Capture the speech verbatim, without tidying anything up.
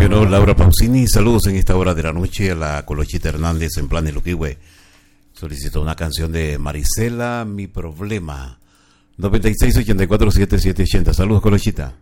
envió Laura Pausini. Saludos en esta hora de la noche a la Colochita Hernández en Planes Luquihue. Solicitó una canción de Marisela, Mi Problema. noventa y seis, ochenta y cuatro, setenta y siete, ochenta. Saludos, Colochita.